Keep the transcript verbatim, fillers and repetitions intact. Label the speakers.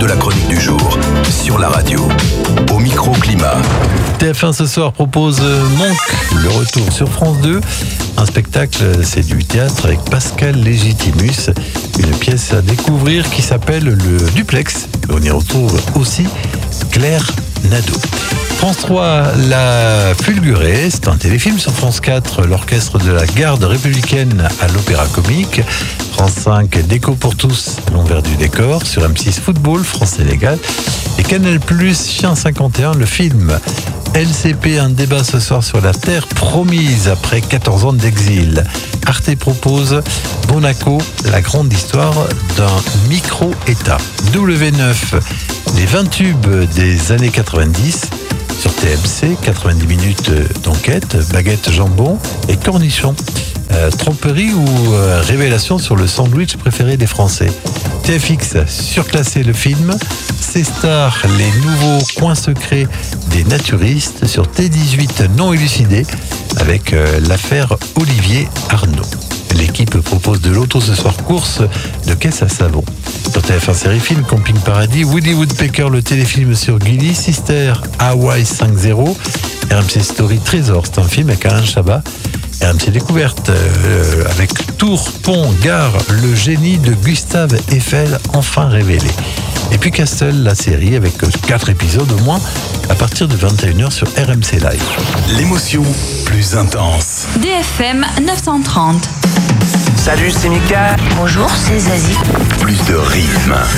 Speaker 1: de la chronique du jour sur la radio, au microclimat.
Speaker 2: T F un ce soir propose Monk, le retour sur France deux. Un spectacle, c'est du théâtre avec Pascal Légitimus. Une pièce à découvrir qui s'appelle Le Duplex. On y retrouve aussi Claire Nadeau. France trois, La Fulgurée, c'est un téléfilm. Sur France quatre, l'orchestre de la garde républicaine à l'Opéra Comique. France cinq, Déco pour tous, l'envers du décor. Sur M six, Football, France-Sénégal. Et Canal plus, Chien cinquante et un, le film. L C P, un débat ce soir sur la terre promise après quatorze ans d'exil. Arte propose Monaco, la grande histoire d'un micro-État. W neuf, les vingt tubes des années quatre-vingt-dix. Sur T M C, quatre-vingt-dix minutes d'enquête, baguette, jambon et cornichons. Euh, tromperie ou euh, révélation sur le sandwich préféré des Français. T F X, surclassé le film. C-Star, les nouveaux coins secrets des naturistes. Sur T dix-huit, non élucidé, avec euh, l'affaire Olivier Arnaud. L'équipe propose de l'auto ce soir, course de caisse à savon. Sur T F un série film, Camping Paradis, Woody Woodpecker, le téléfilm sur Gilly, Sister, Hawaii cinq zéro, R M C Story Trésor, c'est un film avec Alain Chabat. R M C Découverte, euh, avec Tour, Pont, Gare, le génie de Gustave Eiffel enfin révélé. Et puis Castle, la série, avec quatre épisodes au moins, à partir de vingt et une heures sur R M C Live.
Speaker 1: L'émotion plus intense.
Speaker 3: D F M neuf cent trente.
Speaker 4: Salut, c'est Mika.
Speaker 5: Bonjour, c'est Zazie.
Speaker 1: Plus de rythme.